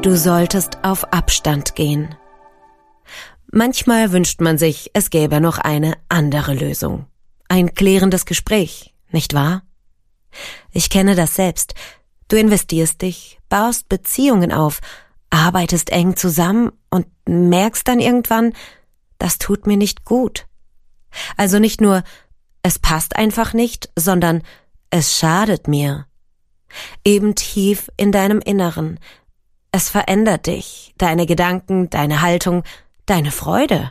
Du solltest auf Abstand gehen. Manchmal wünscht man sich, es gäbe noch eine andere Lösung. Ein klärendes Gespräch, nicht wahr? Ich kenne das selbst. Du investierst dich, baust Beziehungen auf, arbeitest eng zusammen und merkst dann irgendwann, das tut mir nicht gut. Also nicht nur, es passt einfach nicht, sondern es schadet mir. Eben tief in deinem Inneren. Es verändert dich, deine Gedanken, deine Haltung, deine Freude.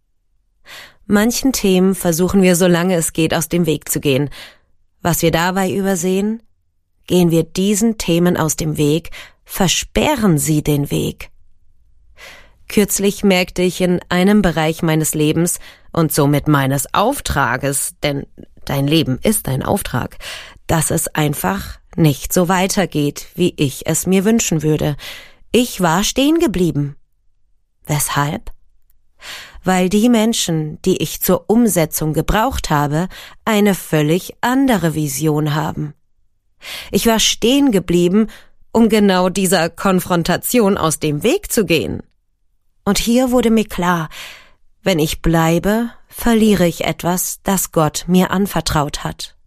Manchen Themen versuchen wir, solange es geht, aus dem Weg zu gehen. Was wir dabei übersehen? Gehen wir diesen Themen aus dem Weg, versperren sie den Weg. Kürzlich merkte ich in einem Bereich meines Lebens und somit meines Auftrages, denn dein Leben ist ein Auftrag, dass es einfach nicht so weitergeht, wie ich es mir wünschen würde. Ich war stehen geblieben. Weshalb? Weil die Menschen, die ich zur Umsetzung gebraucht habe, eine völlig andere Vision haben. Ich war stehen geblieben, um genau dieser Konfrontation aus dem Weg zu gehen. Und hier wurde mir klar, wenn ich bleibe, verliere ich etwas, das Gott mir anvertraut hat.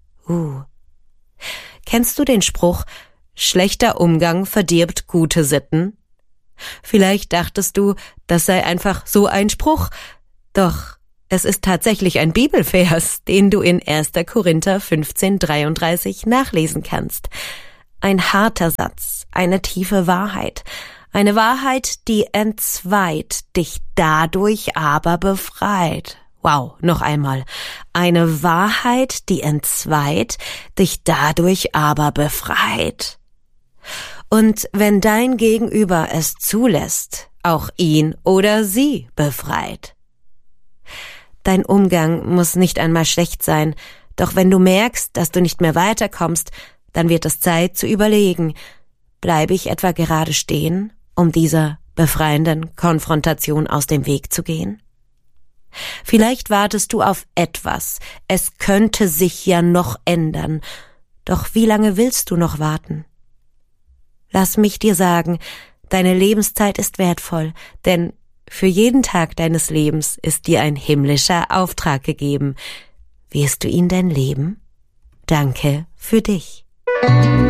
Kennst du den Spruch, schlechter Umgang verdirbt gute Sitten? Vielleicht dachtest du, das sei einfach so ein Spruch. Doch es ist tatsächlich ein Bibelvers, den du in 1. Korinther 15,33 nachlesen kannst. Ein harter Satz, eine tiefe Wahrheit. Eine Wahrheit, die entzweit, dich dadurch aber befreit. Wow, noch einmal. Eine Wahrheit, die entzweit, dich dadurch aber befreit. Und wenn dein Gegenüber es zulässt, auch ihn oder sie befreit. Dein Umgang muss nicht einmal schlecht sein, doch wenn du merkst, dass du nicht mehr weiterkommst, dann wird es Zeit zu überlegen, bleibe ich etwa gerade stehen, um dieser befreienden Konfrontation aus dem Weg zu gehen? Vielleicht wartest du auf etwas, es könnte sich ja noch ändern, doch wie lange willst du noch warten? Lass mich dir sagen, deine Lebenszeit ist wertvoll, denn für jeden Tag deines Lebens ist dir ein himmlischer Auftrag gegeben. Wirst du ihn denn leben? Danke für dich.